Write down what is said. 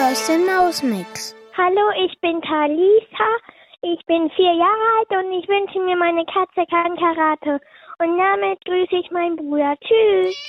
aus dem Mausmix. Hallo, ich bin Talisa. Ich bin 4 Jahre alt und ich wünsche mir, meine Katze kann Karate. Und damit grüße ich meinen Bruder. Tschüss.